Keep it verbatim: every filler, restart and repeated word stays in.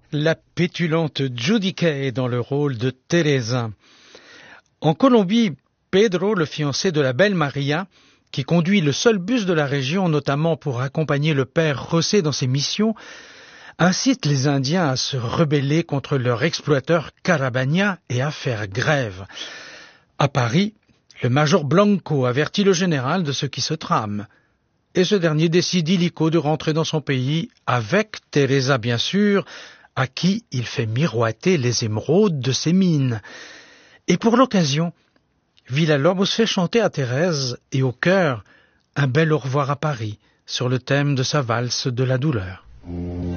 La pétulante Judy Kaye dans le rôle de Teresa. En Colombie, Pedro, le fiancé de la belle Maria, qui conduit le seul bus de la région, notamment pour accompagner le père José dans ses missions, incite les Indiens à se rebeller contre leur exploiteur Carabania et à faire grève. À Paris, le major Blanco avertit le général de ce qui se trame. Et ce dernier décide illico de rentrer dans son pays, avec Teresa bien sûr, à qui il fait miroiter les émeraudes de ses mines. Et pour l'occasion, Villa-Lobos fait chanter à Thérèse et au chœur un bel au revoir à Paris sur le thème de sa valse de la douleur.